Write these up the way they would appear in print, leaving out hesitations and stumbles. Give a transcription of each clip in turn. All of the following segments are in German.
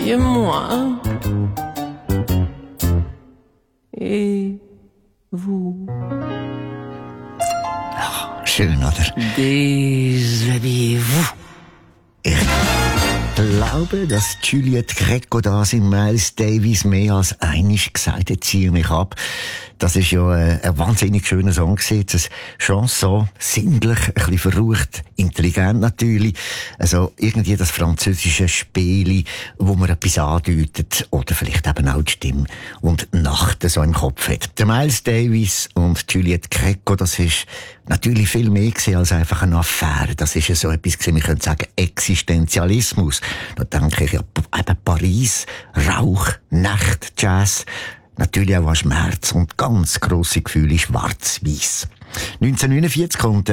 et moi. Et vous? Schön, oder? Déshabillez-vous. Ich glaube, dass Juliette Greco das in Miles Davis mehr als einmal gesagt hat, ziehe mich ab. Das ist ja ein wahnsinnig schöner Song gewesen. Eine Chanson, sinnlich, ein bisschen verrucht, intelligent natürlich. Also irgendwie das französische Spieli, wo man etwas andeutet. Oder vielleicht eben auch die Stimme und Nacht so im Kopf hat. Der Miles Davis und Juliette Greco, das ist natürlich viel mehr gewesen als einfach eine Affäre. Das ist ja so etwas gewesen, wir können sagen Existenzialismus. Da denke ich ja eben Paris, Rauch, Nacht, Jazz. Natürlich auch an Schmerz und ganz grosse Gefühle schwarz-weiss. 1949 kommt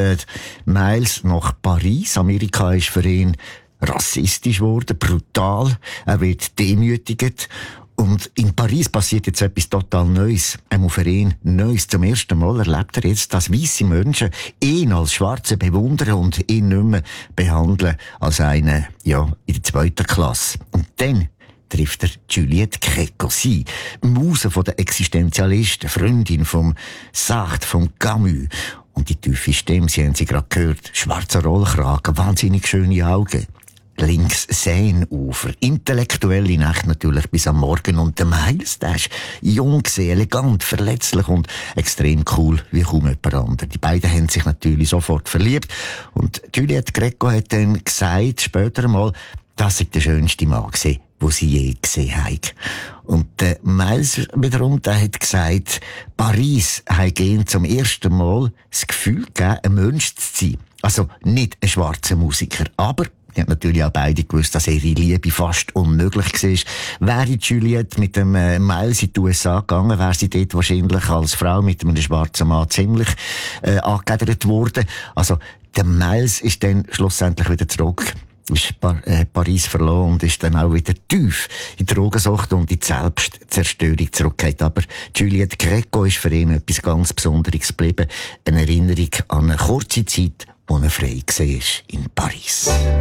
Miles nach Paris. Amerika ist für ihn rassistisch geworden, brutal. Er wird demütigt. Und in Paris passiert jetzt etwas total Neues. Für ihn Neues. Zum ersten Mal erlebt er jetzt, dass weisse Menschen ihn als Schwarze bewundern und ihn nicht mehr behandeln als einen, ja, in der 2. Klasse. Und dann trifft er Juliette Greco, sie, Muse von der Existenzialisten, Freundin vom Sartre, vom Camus. Und die tiefe Stimme, Sie haben sie gerade gehört, schwarzer Rollkragen, wahnsinnig schöne Augen. Links Seenufer, intellektuelle Nacht natürlich bis am Morgen. Und der Miles, der ist jung, elegant, verletzlich und extrem cool wie kaum jemand anderer. Die beiden haben sich natürlich sofort verliebt. Und Juliette Greco hat dann gesagt, später einmal, das sei der schönste Mann gewesen, wo sie je gesehen haben. Und der Miles wiederum, der hat gesagt, Paris hat ihm zum ersten Mal das Gefühl gegeben, ein Mensch zu sein. Also nicht ein schwarzer Musiker, aber die haben natürlich auch beide gewusst, dass ihre Liebe fast unmöglich war. Wäre Juliette mit dem Miles in die USA gegangen, wäre sie dort wahrscheinlich als Frau mit einem schwarzen Mann ziemlich angegedert worden. Also der Miles ist dann schlussendlich wieder zurück. Ist Paris verloren und ist dann auch wieder tief in die Drogensucht und in die Selbstzerstörung zurückgekehrt. Aber Juliette Greco ist für ihn etwas ganz Besonderes geblieben. Eine Erinnerung an eine kurze Zeit, wo er frei war in Paris.